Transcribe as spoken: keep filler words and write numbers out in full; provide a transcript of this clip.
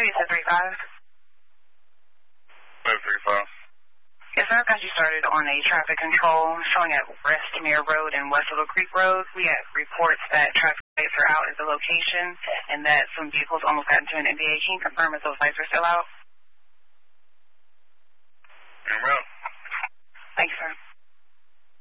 Maybe it's a three five. five three five. Yes, sir. I've got you started on a traffic control showing at Westmere Road and West Little Creek Road. We have reports that traffic lights are out at the location and that some vehicles almost got into an N B A. Can you confirm if those lights are still out? Amen. Thank you, sir.